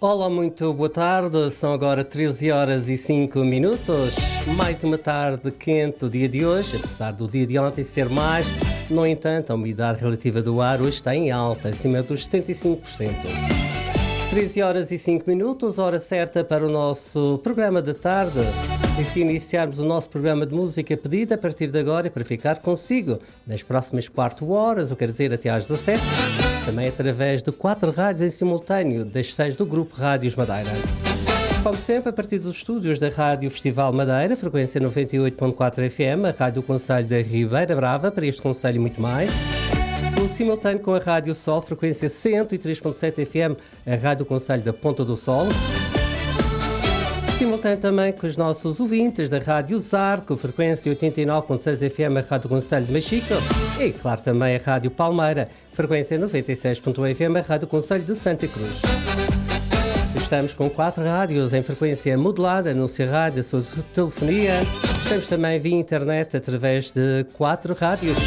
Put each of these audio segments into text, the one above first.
Olá, muito boa tarde, são agora 13 horas e 5 minutos, mais uma tarde quente do dia de hoje, apesar do dia de ontem ser mais, no entanto a umidade relativa do ar hoje está em alta, acima dos 75%. 13 horas e 5 minutos, hora certa para o nosso programa da tarde. E se iniciarmos o nosso programa de música pedida a partir de agora para ficar consigo nas próximas 4 horas, ou quer dizer até às 17, também através de 4 rádios em simultâneo, das 6 do Grupo Rádios Madeira. Como sempre, a partir dos estúdios da Rádio Festival Madeira, frequência 98.4 FM, a Rádio Concelho da Ribeira Brava, para este concelho e muito mais. O simultâneo com a Rádio Sol, frequência 103.7 FM, a Rádio Concelho da Ponta do Sol. Simultâneo também com os nossos ouvintes da Rádio Zarco, frequência 89.6 FM, a Rádio Concelho de Machico. E, claro, também a Rádio Palmeira, frequência 96.1 FM, a Rádio Concelho de Santa Cruz. Estamos com 4 rádios em frequência modulada no Rádio, a sua telefonia. Estamos também via internet através de 4 rádios.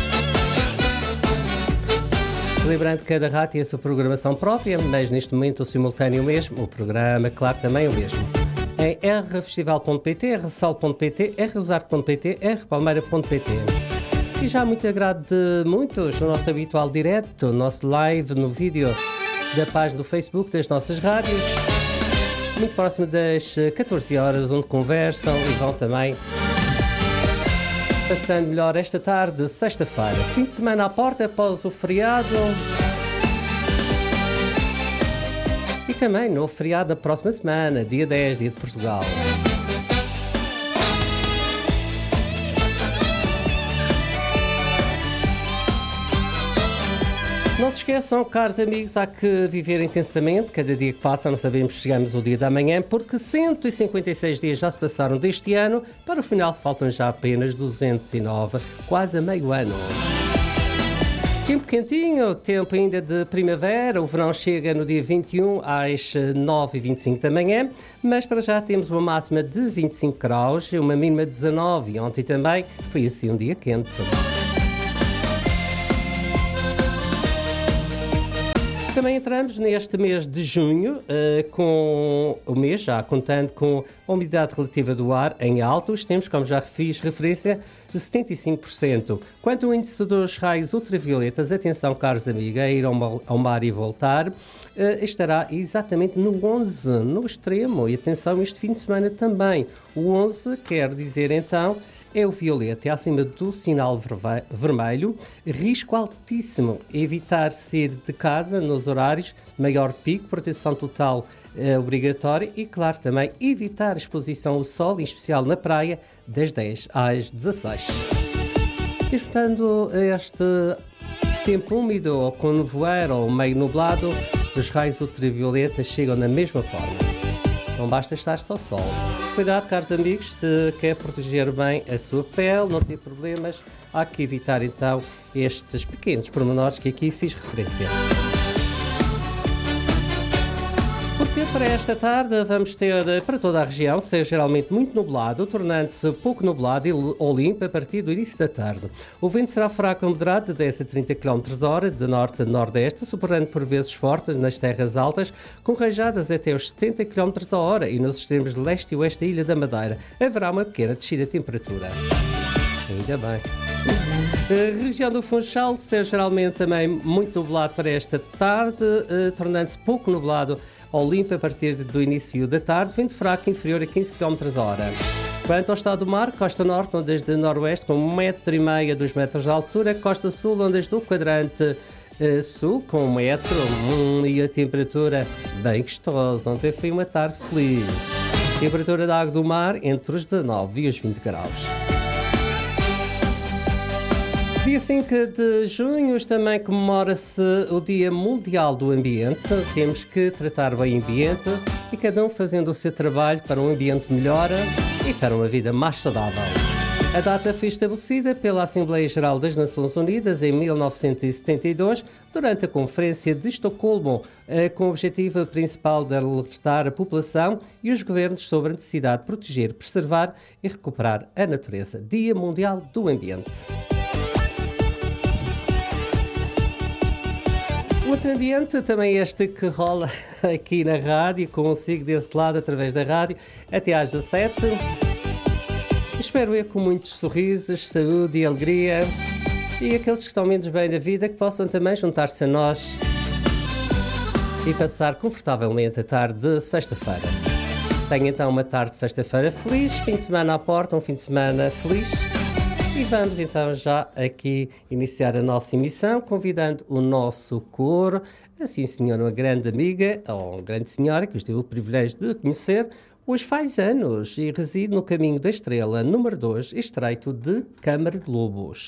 Lembrando que cada rádio tem a sua programação própria, mas neste momento o simultâneo mesmo, o programa, claro, também é o mesmo. Em rfestival.pt, rsal.pt, rzarco.pt, rpalmeira.pt. E já muito agrado de muitos no nosso habitual direto, no nosso live, no vídeo da página do Facebook das nossas rádios, muito próximo das 14 horas, onde conversam e vão também passando melhor esta tarde, sexta-feira. Fim de semana à porta, após o feriado. E também no feriado da próxima semana, dia 10, dia de Portugal. Não se esqueçam, caros amigos, há que viver intensamente. Cada dia que passa, não sabemos se chegamos ao dia da manhã, porque 156 dias já se passaram deste ano. Para o final faltam já apenas 209, quase a meio ano. Tempo quentinho, tempo ainda de primavera, o verão chega no dia 21 às 9h25 da manhã, mas para já temos uma máxima de 25 graus, uma mínima de 19, e ontem também foi assim um dia quente. Também entramos neste mês de junho, com o mês já contando com a umidade relativa do ar em altos, temos, como já fiz referência, de 75%. Quanto ao índice dos raios ultravioletas, atenção, caros amigos, a ir ao mar e voltar, estará exatamente no 11, no extremo, e atenção, este fim de semana também. O 11 quer dizer, então, é o violeta, é acima do sinal vermelho, risco altíssimo, evitar sair de casa nos horários, maior pico, proteção total obrigatória e, claro, também evitar a exposição ao sol, em especial na praia, das 10 às 16. E, portanto, este tempo úmido, ou com nevoeiro, ou meio nublado, os raios ultravioletas chegam da mesma forma. Não basta estar só sol. Cuidado, caros amigos, se quer proteger bem a sua pele, não ter problemas, há que evitar então estes pequenos pormenores que aqui fiz referência. Porque para esta tarde vamos ter para toda a região, ser geralmente muito nublado, tornando-se pouco nublado ou limpo a partir do início da tarde. O vento será fraco a moderado de 10 a 30 km/h, de norte a nordeste, superando por vezes fortes nas terras altas, com rajadas até os 70 km/h e nos extremos de leste e oeste da Ilha da Madeira. Haverá uma pequena descida de temperatura. Ainda bem. A região do Funchal ser geralmente também muito nublado para esta tarde, tornando-se pouco nublado ou limpo a partir do início da tarde, vento fraco inferior a 15 km/h. Quanto ao estado do mar, costa norte, ondas de noroeste com 1,5 m, 2 metros de altura, costa sul, ondas do quadrante sul com 1 metro, e a temperatura bem gostosa. Ontem foi uma tarde feliz. Temperatura da água do mar entre os 19 e os 20 graus. Dia 5 de junho também comemora-se o Dia Mundial do Ambiente. Temos que tratar bem o ambiente e cada um fazendo o seu trabalho para um ambiente melhor e para uma vida mais saudável. A data foi estabelecida pela Assembleia Geral das Nações Unidas em 1972, durante a Conferência de Estocolmo, com o objetivo principal de alertar a população e os governos sobre a necessidade de proteger, preservar e recuperar a natureza. Dia Mundial do Ambiente. Outro ambiente, também este que rola aqui na rádio, consigo desse lado através da rádio, até às 17. Espero eu com muitos sorrisos, saúde e alegria. E aqueles que estão menos bem da vida que possam também juntar-se a nós e passar confortavelmente a tarde de sexta-feira. Tenho então uma tarde de sexta-feira feliz, fim de semana à porta, um fim de semana feliz. E vamos então já aqui iniciar a nossa emissão, convidando o nosso coro, assim senhora, uma grande amiga, ou uma grande senhora, que eu tive o privilégio de conhecer, hoje faz anos e reside no Caminho da Estrela, número 2, estreito de Câmara de Lobos.